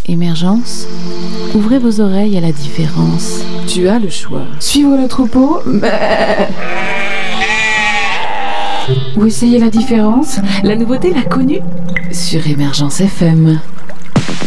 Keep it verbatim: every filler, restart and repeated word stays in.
Émergence, ouvrez vos oreilles à la différence. Tu as le choix. Suivre le troupeau, mais... ou essayer la différence. La nouveauté, la connue. Sur Émergence F M.